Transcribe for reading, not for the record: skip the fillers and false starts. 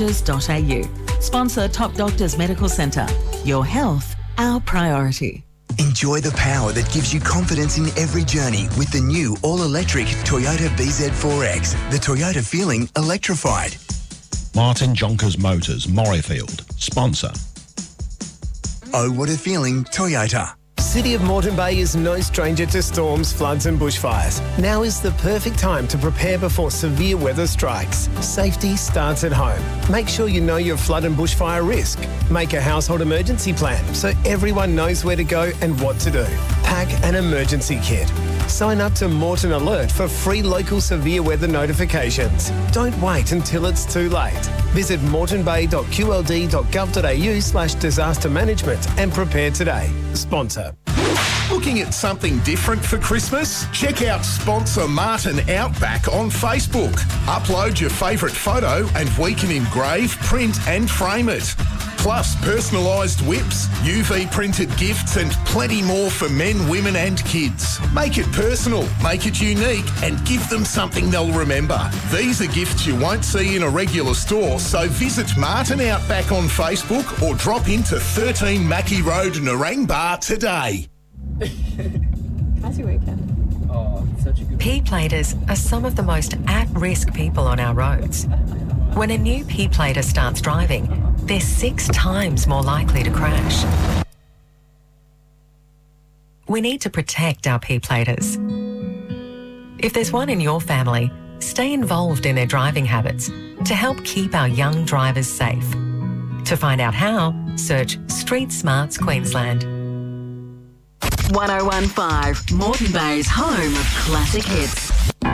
topdoctors.au. Sponsor Top Doctors Medical Centre. Your health, our priority. Enjoy the power that gives you confidence in every journey with the new all-electric Toyota BZ4X. The Toyota feeling electrified. Martin Jonkers Motors, Morayfield. Sponsor. Oh, what a feeling, Toyota. City of Moreton Bay is no stranger to storms, floods and bushfires. Now is the perfect time to prepare before severe weather strikes. Safety starts at home. Make sure you know your flood and bushfire risk. Make a household emergency plan so everyone knows where to go and what to do. Pack an emergency kit. Sign up to Moreton Alert for free local severe weather notifications. Don't wait until it's too late. Visit moretonbay.qld.gov.au/disaster management and prepare today. Sponsor. Looking at something different for Christmas? Check out Sponsor Martin Outback on Facebook. Upload your favourite photo and we can engrave, print and frame it. Plus personalised whips, UV printed gifts and plenty more for men, women and kids. Make it personal, make it unique and give them something they'll remember. These are gifts you won't see in a regular store, so visit Martin Outback on Facebook or drop into 13 Mackie Road, Narangba today. How's your weekend? Oh, such a good P-platers are some of the most at-risk people on our roads. When a new P-plater starts driving, they're 6 times more likely to crash. We need to protect our P-platers. If there's one in your family, stay involved in their driving habits to help keep our young drivers safe. To find out how, search Street Smarts Queensland. 1015, Moreton Bay's home of classic hits.